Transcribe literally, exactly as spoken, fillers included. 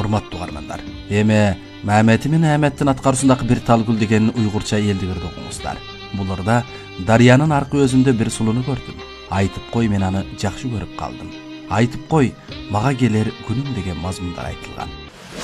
урматтуу угармандар. Эми Мамети мен Ахметтин аткаруусундагы бир талгүл деген уйгурча элдигирди окуңуздар. Буларда Дарыянын аркы өзүндө бир сулууну көрдүм. Айтып кой, мен аны жакшы көрүп калдым. Айтып кой, мага келер күнүм деген мазмундар айтылган.